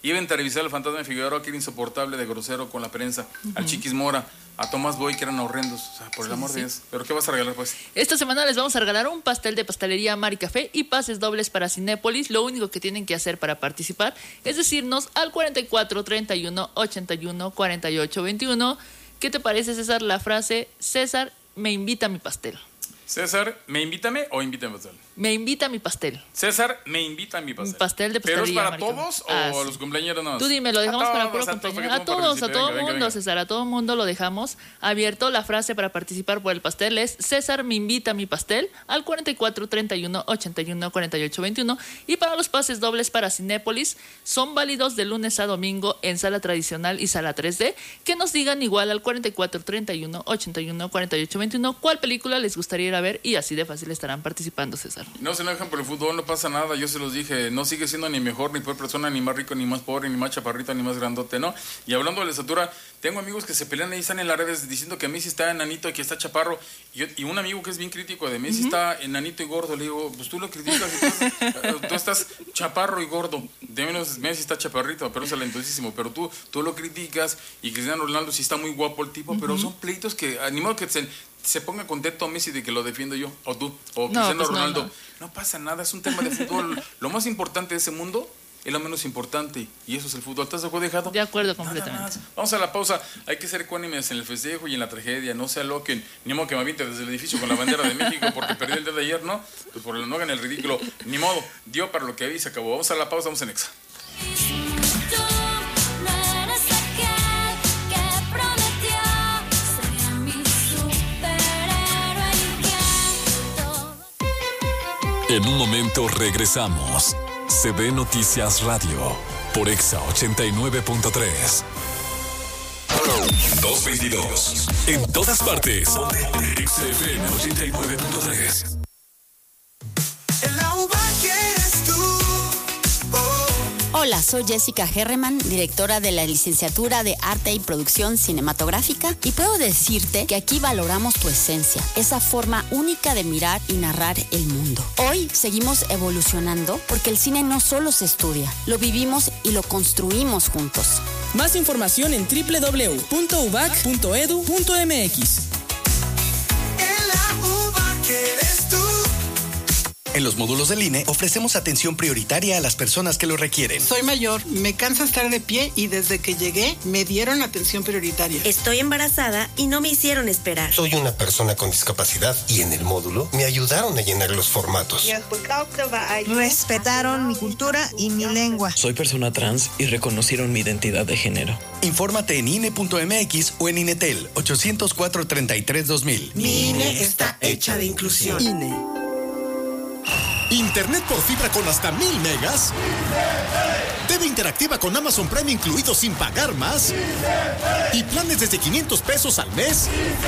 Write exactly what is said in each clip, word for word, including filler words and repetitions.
iba a entrevistar al fantasma de Figueroa, que era insoportable de grosero con la prensa, uh-huh. al Chiquis Mora, a Tomás Boy, que eran horrendos, o sea, por el sí, amor sí. de Dios. ¿Pero qué vas a regalar, pues? Esta semana les vamos a regalar un pastel de pastelería Mari Café y pases dobles para Cinépolis. Lo único que tienen que hacer para participar es decirnos al cuarenta y cuatro, treinta y uno, ochenta y uno, cuarenta y ocho, veintiuno. ¿Qué te parece, César, la frase César me invita a mi pastel? César, ¿me invítame o invita a mi pastel? Me invita a mi pastel. César, me invita a mi pastel. Pastel de pastelería. ¿Pero es para Marico. todos o ah, a los cumpleaños no? Tú dime, lo dejamos a para todos, puro a cumpleaños. todos, A todos, a todo venga, mundo, venga. César, a todo mundo lo dejamos abierto. La frase para participar por el pastel es César me invita a mi pastel al cuarenta y cuatro, treinta y uno, ochenta y uno, cuarenta y ocho, veintiuno. Y para los pases dobles para Cinépolis, son válidos de lunes a domingo en sala tradicional y sala tres D. Que nos digan igual al cuarenta y cuatro, treinta y uno, ochenta y uno, cuarenta y ocho, veintiuno cuál película les gustaría ir a ver y así de fácil estarán participando, César. No se enojan por el fútbol, no pasa nada, yo se los dije, no sigue siendo ni mejor, ni peor persona, ni más rico, ni más pobre, ni más chaparrito, ni más grandote, ¿no? Y hablando de la estatura, tengo amigos que se pelean ahí, están en las redes diciendo que Messi está enanito y que está chaparro, y, yo, y un amigo que es bien crítico de Messi uh-huh. está enanito y gordo, le digo, pues tú lo criticas, tú, tú estás chaparro y gordo, de menos Messi está chaparrito, pero es talentosísimo, pero tú, tú lo criticas, y Cristiano Ronaldo sí está muy guapo el tipo, uh-huh. pero son pleitos que, ni modo que se... se ponga contento Messi de que lo defiendo yo, o tú, o Cristiano no, pues Ronaldo. No, no. no pasa nada, es un tema de fútbol. Lo más importante de ese mundo es lo menos importante, y eso es el fútbol. ¿Estás de acuerdo, dejado? De acuerdo, completamente. Vamos a la pausa. Hay que ser ecuánimes en el festejo y en la tragedia. No se aloquen, ni modo que me aviente desde el edificio con la bandera de México porque perdí el día de ayer, ¿no? Pues por el no hagan el ridículo. Ni modo, dio para lo que había y se acabó. Vamos a la pausa, vamos en Exa. En un momento regresamos. C B Noticias Radio por Exa ochenta y nueve punto tres. doscientos veintidós. En todas partes. Exa F M ochenta y nueve punto tres. El agua que eres tú. Hola, soy Jessica Herreman, directora de la licenciatura de Arte y Producción Cinematográfica, y puedo decirte que aquí valoramos tu esencia, esa forma única de mirar y narrar el mundo. Hoy seguimos evolucionando porque el cine no solo se estudia, lo vivimos y lo construimos juntos. Más información en doble u doble u doble u punto u b a c punto e d u punto m x. En la uva que eres tú. En los módulos del I N E ofrecemos atención prioritaria a las personas que lo requieren. Soy mayor, me cansa estar de pie y desde que llegué me dieron atención prioritaria. Estoy embarazada y no me hicieron esperar. Soy una persona con discapacidad y en el módulo me ayudaron a llenar los formatos. Respetaron mi cultura y mi lengua. Soy persona trans y reconocieron mi identidad de género. Infórmate en I N E punto m x o en INETEL ochocientos cuatro, treinta y tres, dos mil. Mi I N E está hecha de inclusión. I N E. Internet por fibra con hasta mil megas. T V interactiva con Amazon Prime incluido sin pagar más. Y planes desde quinientos pesos al mes.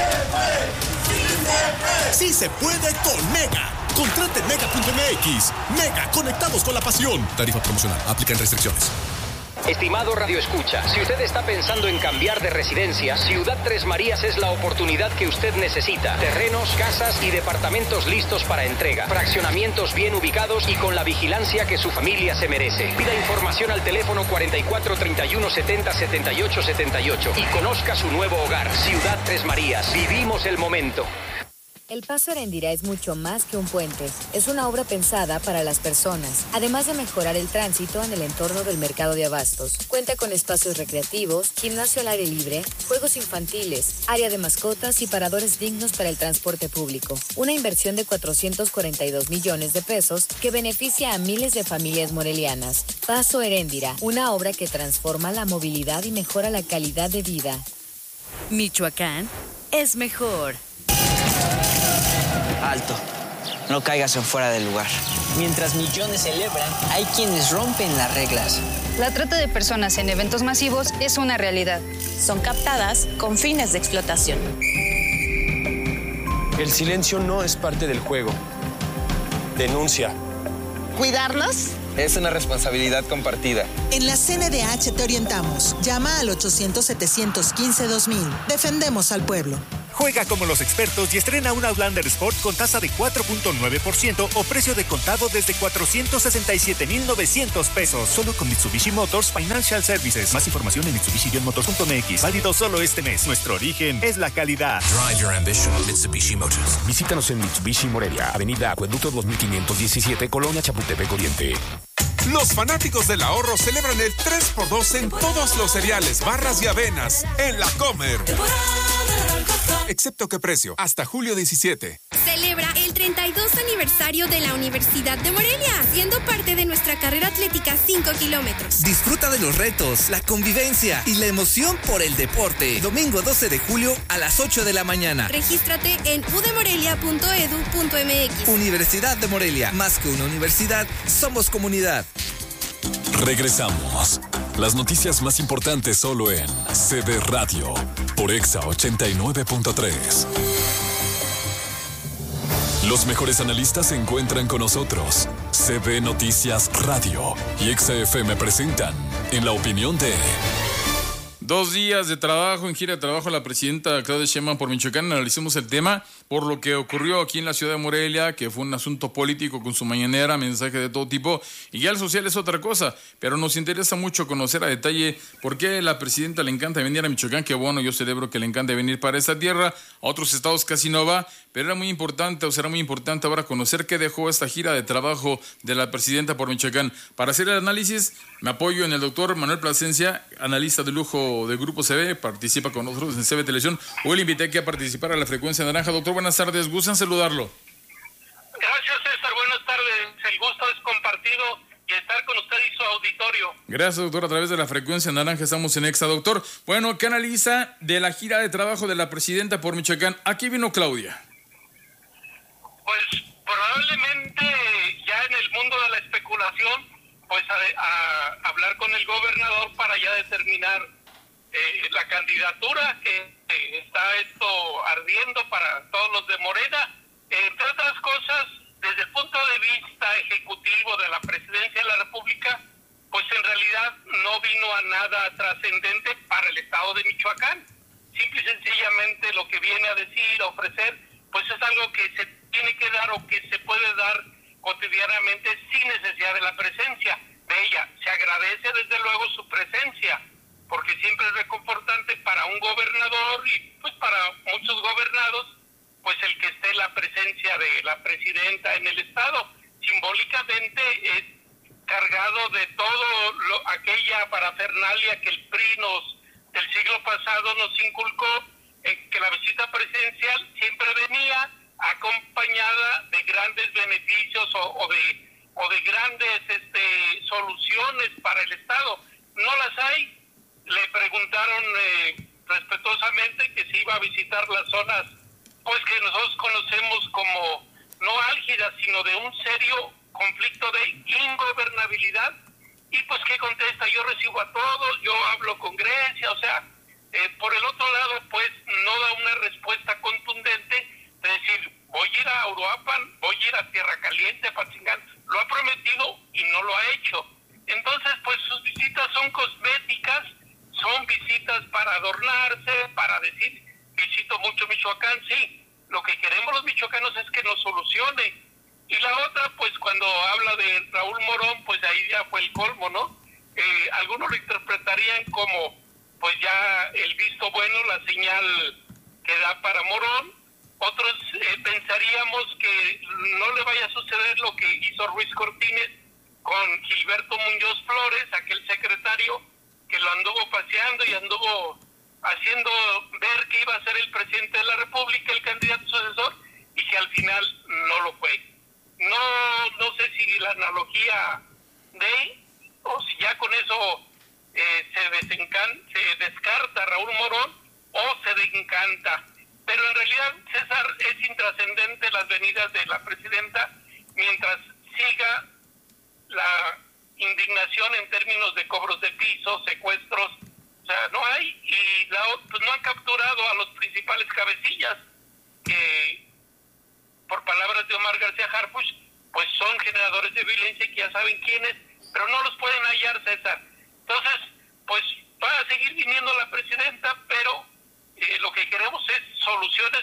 Sí se puede con Mega. Contrate en mega punto m x. Mega, conectados con la pasión. Tarifa promocional, aplican restricciones. Estimado Radio Escucha, si usted está pensando en cambiar de residencia, Ciudad Tres Marías es la oportunidad que usted necesita. Terrenos, casas y departamentos listos para entrega. Fraccionamientos bien ubicados y con la vigilancia que su familia se merece. Pida información al teléfono cuarenta y cuatro, treinta y uno, setenta, setenta y ocho, setenta y ocho y conozca su nuevo hogar. Ciudad Tres Marías. Vivimos el momento. El Paso Heréndira es mucho más que un puente. Es una obra pensada para las personas, además de mejorar el tránsito en el entorno del mercado de abastos. Cuenta con espacios recreativos, gimnasio al aire libre, juegos infantiles, área de mascotas y paradores dignos para el transporte público. Una inversión de cuatrocientos cuarenta y dos millones de pesos que beneficia a miles de familias morelianas. Paso Heréndira, una obra que transforma la movilidad y mejora la calidad de vida. Michoacán es mejor. Alto, no caigas en fuera del lugar. Mientras millones celebran, hay quienes rompen las reglas. La trata de personas en eventos masivos es una realidad. Son captadas con fines de explotación. El silencio no es parte del juego. Denuncia. ¿Cuidarnos? Es una responsabilidad compartida. En la C N D H te orientamos. Llama al ochocientos, setecientos quince, dos mil. Defendemos al pueblo. Juega como los expertos y estrena un Outlander Sport con tasa de cuatro punto nueve por ciento o precio de contado desde cuatrocientos sesenta y siete mil novecientos pesos. Solo con Mitsubishi Motors Financial Services. Más información en mitsubishi motors punto m x. Válido solo este mes. Nuestro origen es la calidad. Drive your ambition, Mitsubishi Motors. Visítanos en Mitsubishi Morelia, Avenida Acueducto dos mil quinientos diecisiete, Colonia Chapultepec Oriente. Los fanáticos del ahorro celebran el tres por dos en todos los cereales, barras y avenas en La Comer. Excepto que precio, hasta julio diecisiete. Celebra el treinta y dos aniversario de la Universidad de Morelia, siendo parte de nuestra carrera atlética cinco kilómetros. Disfruta de los retos, la convivencia y la emoción por el deporte. Domingo doce de julio a las ocho de la mañana. Regístrate en u de morelia punto e d u punto m x. Universidad de Morelia, más que una universidad, somos comunidad. Regresamos. Las noticias más importantes solo en C B Radio por Exa ochenta y nueve punto tres. Los mejores analistas se encuentran con nosotros. C B Noticias Radio y Exa F M presentan En la opinión de... Dos días de trabajo, en gira de trabajo, la presidenta Claudia Sheinbaum por Michoacán. Analicemos el tema por lo que ocurrió aquí en la ciudad de Morelia, que fue un asunto político con su mañanera, mensaje de todo tipo, y ya el social es otra cosa, pero nos interesa mucho conocer a detalle por qué a la presidenta le encanta venir a Michoacán, que bueno, yo celebro que le encante venir para esta tierra, a otros estados casi no va, pero era muy importante, o será muy importante ahora conocer qué dejó esta gira de trabajo de la presidenta por Michoacán. Para hacer el análisis, me apoyo en el doctor Manuel Plasencia, analista de lujo de Grupo C B, participa con nosotros en C B Televisión. Hoy le invité aquí a participar a la Frecuencia Naranja. Doctor, buenas tardes, gustan saludarlo. Gracias, César, buenas tardes. El gusto es compartido y estar con usted y su auditorio. Gracias, doctor, a través de la Frecuencia Naranja estamos en Exa. Doctor, bueno, ¿qué analiza de la gira de trabajo de la presidenta por Michoacán? Aquí vino Claudia. Pues probablemente ya en el mundo de la especulación, pues a, a hablar con el gobernador para ya determinar eh, la candidatura, que eh, está esto ardiendo para todos los de Morena. Eh, entre otras cosas, desde el punto de vista ejecutivo de la presidencia de la República, pues en realidad no vino a nada trascendente para el estado de Michoacán. Simple y sencillamente lo que viene a decir, a ofrecer, pues es algo que se tiene que dar o que se puede dar cotidianamente sin necesidad de la presencia de ella. Se agradece desde luego su presencia, porque siempre es reconfortante para un gobernador y pues para muchos gobernados, pues el que esté la presencia de la presidenta en el estado. Simbólicamente es cargado de todo lo, aquella parafernalia que el P R I nos, del siglo pasado nos inculcó, eh, que la visita presidencial siempre venía acompañada de grandes beneficios o, o de o de grandes este, soluciones para el estado. No las hay. Le preguntaron eh, respetuosamente que si iba a visitar las zonas pues que nosotros conocemos como no álgidas, sino de un serio conflicto de ingobernabilidad. Y pues ¿qué contesta? Yo recibo a todos, yo hablo con Grecia, o sea, eh, por el otro lado pues no da una respuesta contundente de decir, voy a ir a Uruapan, voy a ir a Tierra Caliente, a Patzingán. Lo ha prometido y no lo ha hecho. Entonces, pues sus visitas son cosméticas, son visitas para adornarse, para decir, visito mucho Michoacán, sí. Lo que queremos los michoacanos es que nos solucione. Y la otra, pues cuando habla de Raúl Morón, pues ahí ya fue el colmo, ¿no? Eh, algunos lo interpretarían como, pues ya el visto bueno, la señal que da para Morón. Otros eh, pensaríamos que no le vaya a suceder lo que hizo Ruiz Cortines con Gilberto Muñoz Flores, aquel secretario que lo anduvo paseando y anduvo haciendo ver que iba a ser el presidente de la República, el candidato sucesor, y que al final no lo fue. No, no sé si la analogía de, o si ya con eso eh, se, desencan, se descarta Raúl Morón o se desencanta. Pero en realidad, César, es intrascendente las venidas de la presidenta mientras siga la indignación en términos de cobros de pisos, secuestros. O sea, no hay, y la, pues no han capturado a los principales cabecillas, que por palabras de Omar García Harfuch, pues son generadores de violencia que ya saben quiénes, pero no los pueden hallar, César. Entonces, pues va a seguir viniendo la presidenta, pero Eh, lo que queremos es soluciones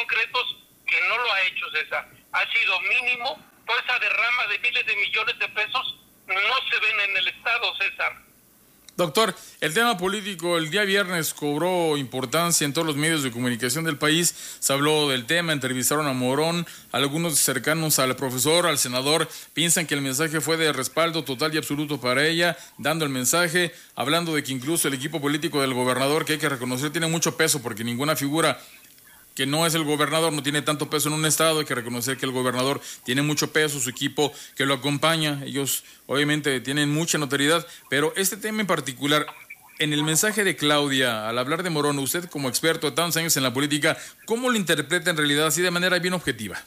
concretos que no lo ha hecho, César. Ha sido mínimo, toda esa derrama de miles de millones de pesos no se ven en el Estado, César. Doctor, el tema político el día viernes cobró importancia en todos los medios de comunicación del país. Se habló del tema, entrevistaron a Morón, algunos cercanos al profesor, al senador, piensan que el mensaje fue de respaldo total y absoluto para ella, dando el mensaje, hablando de que incluso el equipo político del gobernador, que hay que reconocer, tiene mucho peso, porque ninguna figura que no es el gobernador no tiene tanto peso en un estado. Hay que reconocer que el gobernador tiene mucho peso, su equipo que lo acompaña, ellos obviamente tienen mucha notoriedad, pero este tema en particular, en el mensaje de Claudia, al hablar de Morón, usted como experto de tantos años en la política, ¿cómo lo interpreta en realidad así de manera bien objetiva?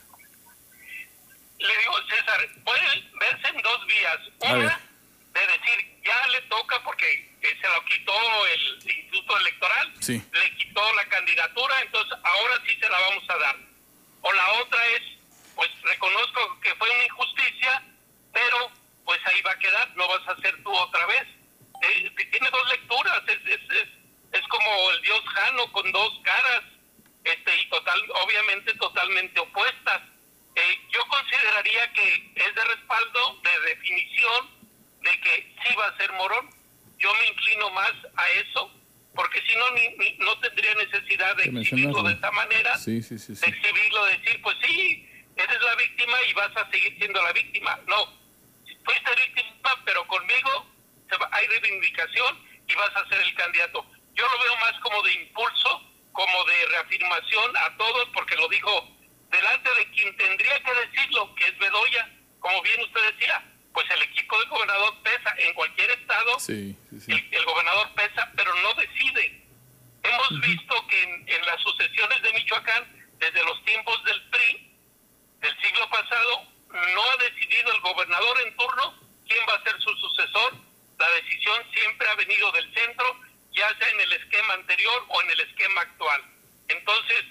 Le digo, César, puede verse en dos vías. Una, de decir, ya le toca porque eh, se lo quitó el Instituto Electoral, sí. le quitó la candidatura, entonces ahora sí se la vamos a dar. O la otra es, pues reconozco que fue una injusticia, pero pues ahí va a quedar, no vas a ser tú otra vez. Eh, tiene dos lecturas, es, es, es, es como el dios Jano con dos caras, este y total, obviamente totalmente opuestas. Eh, yo consideraría que es de respaldo, de definición, de que sí va a ser Morón. Yo me inclino más a eso, porque si no, ni, ni, no tendría necesidad de exhibirlo de esta manera, sí, sí, sí, sí. de exhibirlo, decir, pues sí, eres la víctima y vas a seguir siendo la víctima. No, fuiste víctima, pero conmigo se va, hay reivindicación y vas a ser el candidato. Yo lo veo más como de impulso, como de reafirmación a todos, porque lo dijo delante de quien tendría que decirlo, que es Bedoya, como bien usted decía. Pues el equipo del gobernador pesa en cualquier estado, sí, sí, sí. El, el gobernador pesa, pero no decide. Hemos uh-huh. visto que en, en las sucesiones de Michoacán, desde los tiempos del P R I, del siglo pasado, no ha decidido el gobernador en turno quién va a ser su sucesor. La decisión siempre ha venido del centro, ya sea en el esquema anterior o en el esquema actual. Entonces,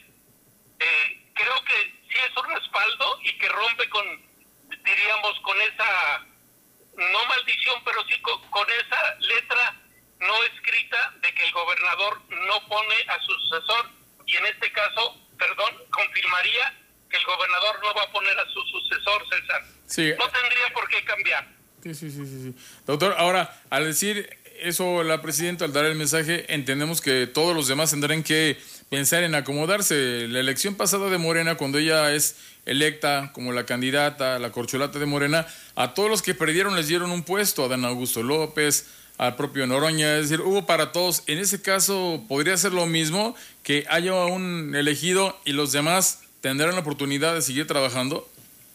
eh, creo que sí es un respaldo y que rompe con, diríamos, con esa... no maldición, pero sí con, con esa letra no escrita de que el gobernador no pone a su sucesor, y en este caso, perdón, confirmaría que el gobernador no va a poner a su sucesor, César. Sí. No tendría por qué cambiar. Sí, sí, sí, sí, sí. Doctor, ahora, al decir eso la presidenta, al dar el mensaje, entendemos que todos los demás tendrán que pensar en acomodarse. La elección pasada de Morena, cuando ella es electa como la candidata, la corcholata de Morena, a todos los que perdieron les dieron un puesto, a Dan Augusto López, al propio Noroña, es decir, hubo para todos. En ese caso, ¿podría ser lo mismo, que haya un elegido y los demás tendrán la oportunidad de seguir trabajando?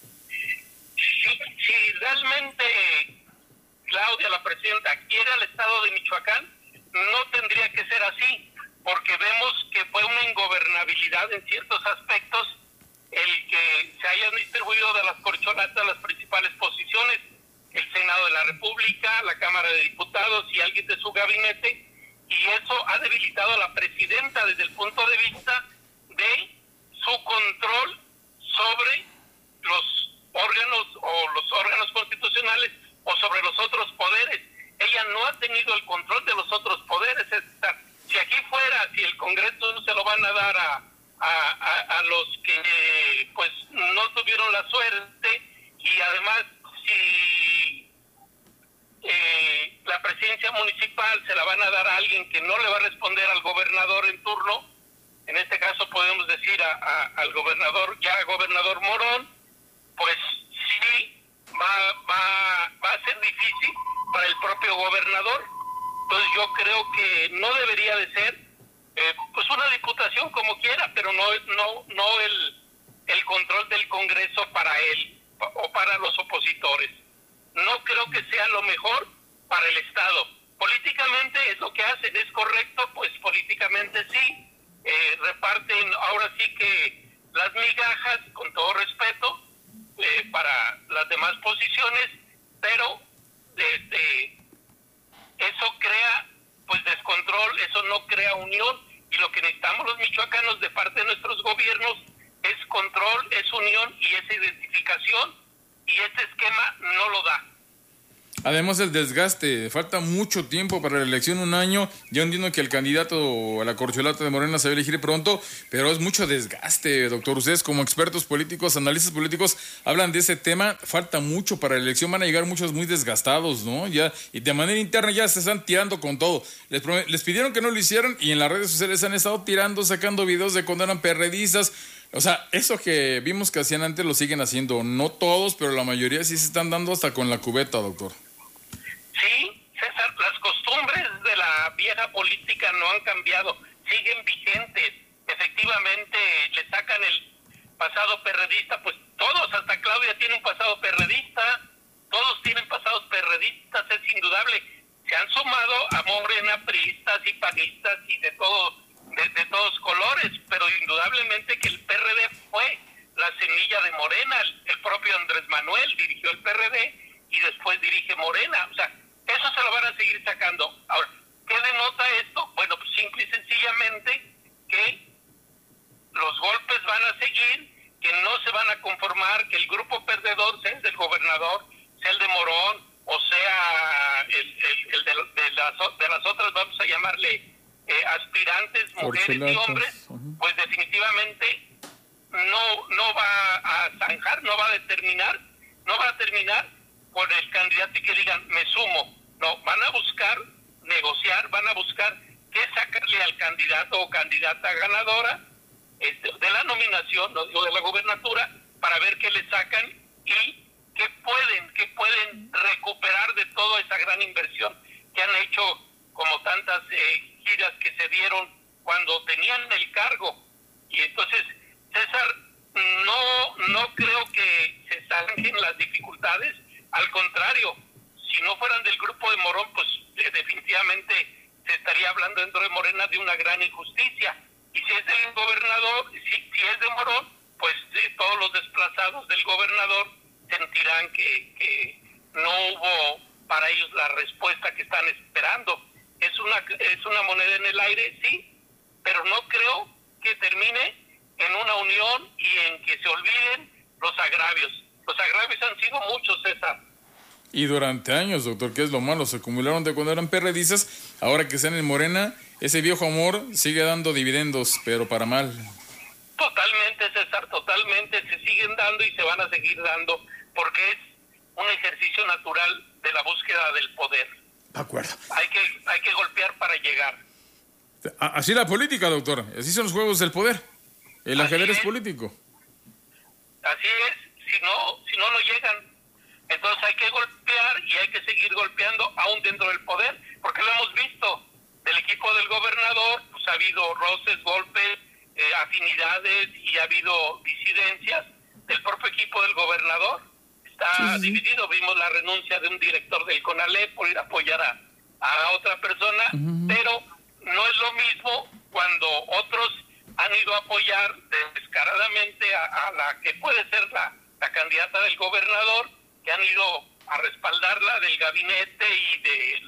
Si, si realmente Claudia, la presidenta, quiere al estado de Michoacán, no tendría que ser así, porque vemos que fue una ingobernabilidad en ciertos aspectos el que se hayan distribuido de las corcholatas las principales posiciones, el Senado de la República, la Cámara de Diputados y alguien de su gabinete, y eso ha debilitado a la presidenta desde el punto de vista de su control sobre los órganos o los órganos constitucionales o sobre los otros poderes. Ella no ha tenido el control de los otros poderes. Si aquí fuera, si el Congreso se lo van a dar a A, a, a los que eh, pues no tuvieron la suerte, y además si eh, la presidencia municipal se la van a dar a alguien que no le va a responder al gobernador en turno, en este caso podemos decir a, a, al gobernador, ya gobernador Morón, pues sí va, va, va a ser difícil para el propio gobernador. Entonces yo creo que no debería de ser Eh, pues una diputación como quiera, pero no no no el el control del Congreso para él o para los opositores. No creo que sea lo mejor para el Estado. Políticamente es lo que hacen, es correcto, pues políticamente sí, eh, reparten ahora sí que las migajas, con todo respeto, eh, para las demás posiciones, pero este, eso crea pues descontrol, eso no crea unión. Y lo que necesitamos los michoacanos de parte de nuestros gobiernos es control, es unión y esa identificación, y este esquema no lo da. Además el desgaste, falta mucho tiempo para la elección, un año. Yo entiendo que el candidato a la corcholata de Morena se va a elegir pronto, pero es mucho desgaste, doctor. Ustedes como expertos políticos, analistas políticos, hablan de ese tema. Falta mucho para la elección, van a llegar muchos muy desgastados, ¿no? Ya, y de manera interna ya se están tirando con todo. Les, les pidieron que no lo hicieran y en las redes sociales han estado tirando, sacando videos de cuando eran perredistas. O sea, eso que vimos que hacían antes lo siguen haciendo. No todos, pero la mayoría sí se están dando hasta con la cubeta, doctor. Sí, César, las costumbres de la vieja política no han cambiado, siguen vigentes. Efectivamente, le sacan el pasado perredista, pues todos, hasta Claudia tiene un pasado perredista, todos tienen pasados perredistas, es indudable. Se han sumado a Morena priistas y panistas y de todo, de, de todos colores, pero indudablemente que el P R D fue la semilla de Morena. El, el propio Andrés Manuel dirigió el P R D y después dirige Morena, o sea, eso se lo van a seguir sacando. Ahora, ¿qué denota esto? Bueno, pues simple y sencillamente que los golpes van a seguir, que no se van a conformar, que el grupo perdedor sea el del gobernador, sea el de Morón, o sea el, el, el de, de, las, de las otras, vamos a llamarle eh, aspirantes, mujeres y hombres, pues definitivamente no, no va a zanjar, no va a determinar, no va a terminar por el candidato y que digan, me sumo. No, van a buscar negociar, van a buscar qué sacarle al candidato o candidata ganadora este, de la nominación, no digo de la gobernatura, para ver qué le sacan y qué pueden, qué pueden recuperar de toda esa gran inversión que han hecho, como tantas eh, giras que se dieron cuando tenían el cargo. Y entonces, César, no, no creo que se zanjen las dificultades. Al contrario, si no fueran del grupo de Morón, pues eh, definitivamente se estaría hablando dentro de Morena de una gran injusticia. Y si es del gobernador, si, si es de Morón, pues eh, todos los desplazados del gobernador sentirán que, que no hubo para ellos la respuesta que están esperando. Es una, es una moneda en el aire, sí, pero no creo que termine en una unión y en que se olviden los agravios. Los agravios han sido muchos, César. Y durante años, doctor, ¿qué es lo malo? Se acumularon de cuando eran perredistas, ahora que están en Morena, ese viejo amor sigue dando dividendos, pero para mal. Totalmente, César, totalmente, se siguen dando y se van a seguir dando, porque es un ejercicio natural de la búsqueda del poder. De acuerdo. Hay que, hay que golpear para llegar. Así la política, doctor, así son los juegos del poder, el ajedrez político. Así es, si no, si no, no llegan. Entonces hay que golpear y hay que seguir golpeando aún dentro del poder, porque lo hemos visto. Del equipo del gobernador, pues ha habido roces, golpes, eh, afinidades y ha habido disidencias del propio equipo del gobernador. Está sí, sí. dividido. Vimos la renuncia de un director del CONALEP por ir a apoyar a, a otra persona, uh-huh. pero no es lo mismo cuando otros han ido a apoyar descaradamente a, a la que puede ser la, la candidata del gobernador, que han ido a respaldarla del gabinete y de,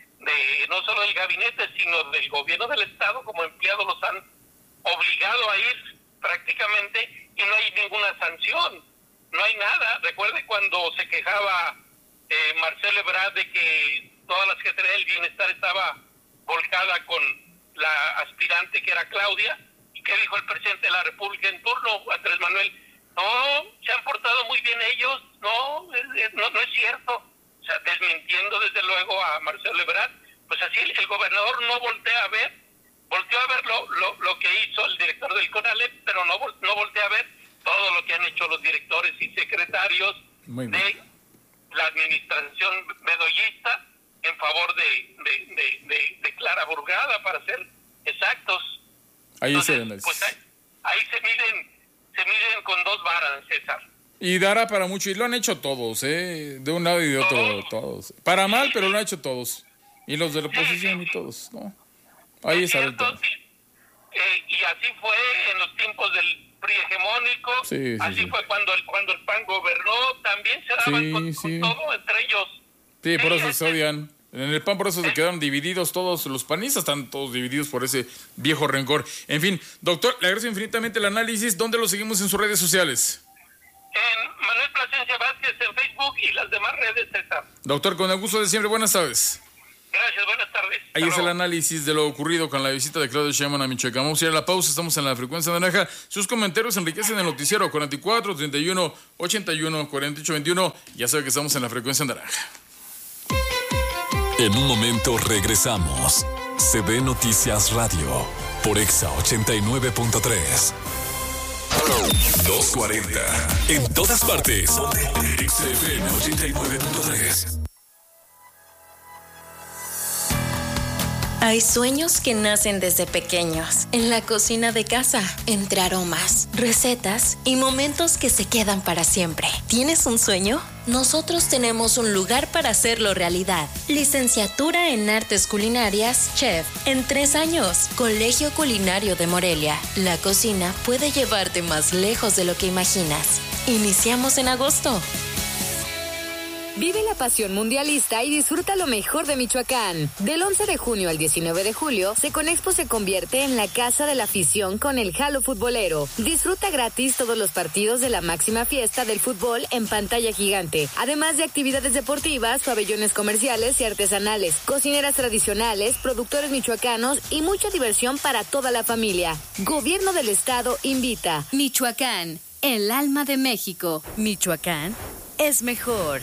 de no solo del gabinete, sino del gobierno del estado, como empleados los han obligado a ir prácticamente y no hay ninguna sanción, no hay nada. Recuerde cuando se quejaba eh, Marcelo Ebrard de que toda la Secretaría del Bienestar estaba volcada con la aspirante que era Claudia, y que dijo el presidente de la República en turno, Andrés Manuel, no, se han portado muy bien ellos, no, es, no, no es cierto. O sea, desmintiendo desde luego a Marcelo Ebrard, pues así el, el gobernador no voltea a ver, volteó a ver lo, lo, lo que hizo el director del CONALEP, pero no, no voltea a ver todo lo que han hecho los directores y secretarios de la administración bedoyista en favor de, de, de, de, de Clara Burgada, para ser exactos. Ahí, Entonces, pues ahí, ahí se miden se miden con dos varas, César. Y dará para mucho, y lo han hecho todos, ¿eh? De un lado y de otro, todos. todos. Para mal, pero lo han hecho todos. Y los de la oposición y todos, ¿no? Ahí está el tema. Eh, y así fue en los tiempos del P R I hegemónico, sí, sí, así sí. fue cuando el, cuando el P A N gobernó, también se daban sí, con, sí. con todo entre ellos. Sí, por sí, eso se odian. En el P A N por eso se quedaron divididos todos, los panistas están todos divididos por ese viejo rencor. En fin, doctor, le agradezco infinitamente el análisis. ¿Dónde lo seguimos en sus redes sociales? En Manuel Plasencia Vázquez en Facebook y las las demás redes, César. Doctor, con el gusto de siempre, buenas tardes. Gracias, buenas tardes. Ahí es el análisis de lo ocurrido con la visita de Claudia Sheinbaum a Michoacán. Vamos a ir a la pausa, estamos en la frecuencia naranja. Sus comentarios enriquecen el noticiero cuarenta y cuatro, treinta y uno, ochenta y uno, cuarenta y ocho, veintiuno. Ya sabe que estamos en la frecuencia naranja. En un momento regresamos. C B Noticias Radio por Exa ochenta y nueve punto tres. doscientos cuarenta. En todas partes. Exa F M ochenta y nueve punto tres. Hay sueños que nacen desde pequeños, en la cocina de casa, entre aromas, recetas y momentos que se quedan para siempre. ¿Tienes un sueño? Nosotros tenemos un lugar para hacerlo realidad. Licenciatura en Artes Culinarias, Chef, en tres años. Colegio Culinario de Morelia. La cocina puede llevarte más lejos de lo que imaginas. Iniciamos en agosto. Vive la pasión mundialista y disfruta lo mejor de Michoacán. Del once de junio al diecinueve de julio, Seconexpo se convierte en la casa de la afición con el Jalo Futbolero. Disfruta gratis todos los partidos de la máxima fiesta del fútbol en pantalla gigante, además de actividades deportivas, pabellones comerciales y artesanales, cocineras tradicionales, productores michoacanos y mucha diversión para toda la familia. Gobierno del Estado invita. Michoacán, el alma de México. Michoacán es mejor.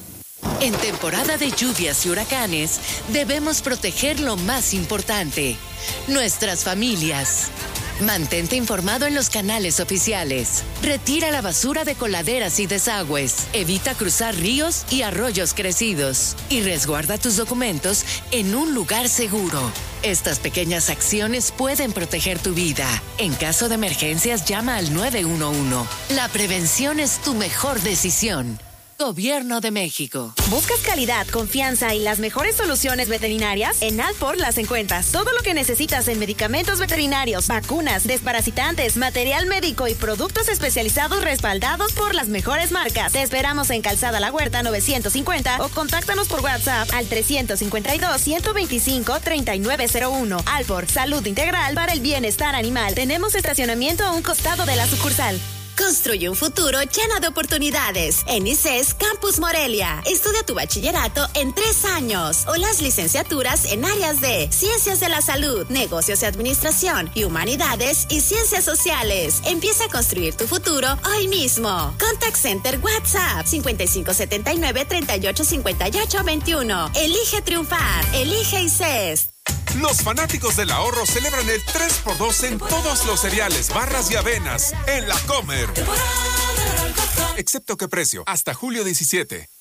En temporada de lluvias y huracanes, debemos proteger lo más importante, nuestras familias. Mantente informado en los canales oficiales. Retira la basura de coladeras y desagües. Evita cruzar ríos y arroyos crecidos. Y resguarda tus documentos en un lugar seguro. Estas pequeñas acciones pueden proteger tu vida. En caso de emergencias, llama al nueve uno uno. La prevención es tu mejor decisión. Gobierno de México. ¿Buscas calidad, confianza y las mejores soluciones veterinarias? En Alfor las encuentras. Todo lo que necesitas en medicamentos veterinarios, vacunas, desparasitantes, material médico y productos especializados respaldados por las mejores marcas. Te esperamos en Calzada La Huerta novecientos cincuenta o contáctanos por WhatsApp al trescientos cincuenta y dos, ciento veinticinco, treinta y nueve cero uno. Alfor, salud integral para el bienestar animal. Tenemos estacionamiento a un costado de la sucursal. Construye un futuro lleno de oportunidades. En I C E S Campus Morelia. Estudia tu bachillerato en tres años o las licenciaturas en áreas de Ciencias de la Salud, Negocios y Administración y Humanidades y Ciencias Sociales. Empieza a construir tu futuro hoy mismo. Contact Center WhatsApp cincuenta y cinco setenta y nueve, treinta y ocho, cincuenta y ocho, veintiuno. Elige triunfar. Elige I C E S. Los fanáticos del ahorro celebran el tres por dos en todos los cereales, barras y avenas en La Comer. Excepto que precio, hasta julio diecisiete.